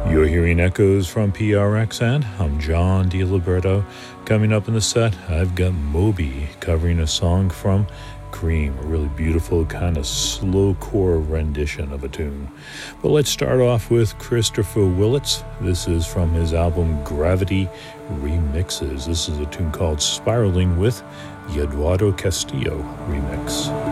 You're hearing echoes from PRXN. I'm John DiLiberto. Coming up in the set, I've got Moby covering a song from Cream, a really beautiful kind of slowcore rendition of a tune. But let's start off with Christopher Willits. This is from his album Gravity Remixes. This is a tune called Spiraling with the Eduardo Castillo remix.